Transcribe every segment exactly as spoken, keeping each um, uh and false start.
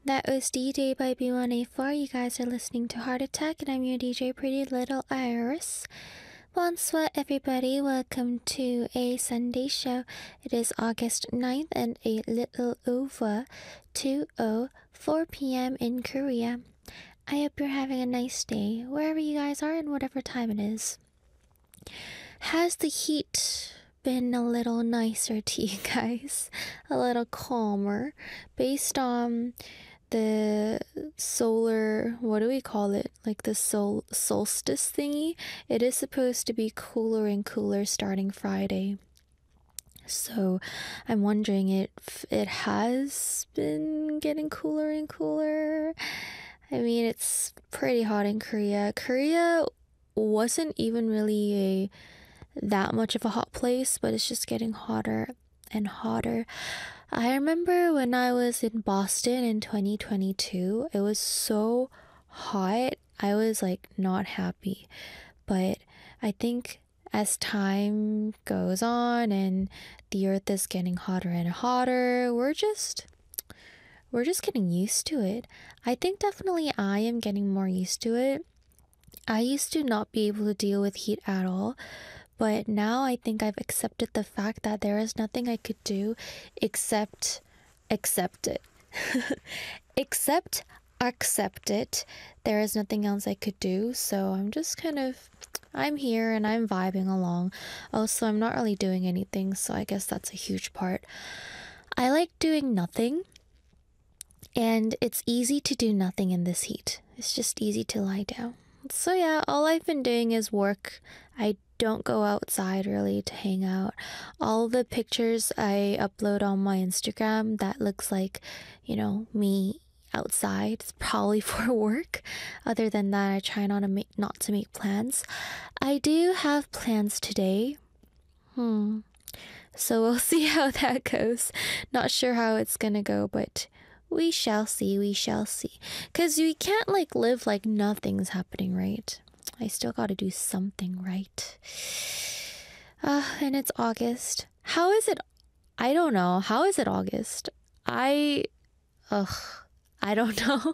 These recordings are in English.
That was D J by B one A four. You guys are listening to Heart Attack, and I'm your D J, Pretty Little Iris. Bonsoir, everybody. Welcome to a Sunday show. It is August ninth and a little over two oh four p.m. in Korea. I hope you're having a nice day, wherever you guys are and whatever time it is. Has the heat been a little nicer to you guys? A little calmer? Based on the solar, what do we call it, like the sol solstice thingy, it is supposed to be cooler and cooler starting Friday. So I'm wondering if it has been getting cooler and cooler. I mean, it's pretty hot in Korea. Korea wasn't even really a that much of a hot place, but it's just getting hotter and hotter. I remember when I was in Boston in twenty twenty-two, it was so hot. I was like not happy. But I think as time goes on and the earth is getting hotter and hotter, we're just we're just getting used to it. I think definitely I am getting more used to it. I used to not be able to deal with heat at all. But now I think I've accepted the fact that there is nothing I could do except accept it. Except accept it. There is nothing else I could do. So I'm just kind of, I'm here and I'm vibing along. Also, I'm not really doing anything. So I guess that's a huge part. I like doing nothing. And it's easy to do nothing in this heat. It's just easy to lie down. So yeah, all I've been doing is work. I don't go outside really to hang out. All the pictures I upload on my Instagram that looks like, you know, me outside, it's probably for work. Other than that, I try not to make not to make plans. I do have plans today. Hmm. So we'll see how that goes. Not sure how it's gonna go, but we shall see, we shall see. Because we can't like live like nothing's happening, right? I still gotta do something, right? Uh, and it's August. How is it? I don't know. How is it August? I, ugh, I don't know.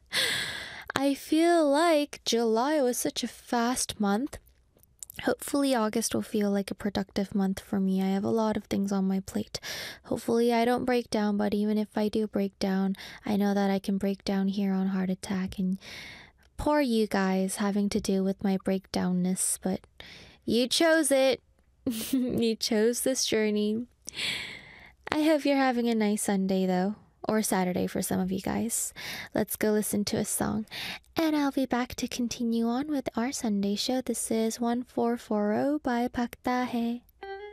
I feel like July was such a fast month. Hopefully August will feel like a productive month for me. I have a lot of things on my plate. Hopefully I don't break down, but even if I do break down, I know that I can break down here on Heart Attack. And poor you guys having to deal with my breakdownness, but you chose it. You chose this journey. I hope you're having a nice Sunday though, or Saturday for some of you guys. Let's go listen to a song, and I'll be back to continue on with our Sunday show. This is one four four zero by Park Dae.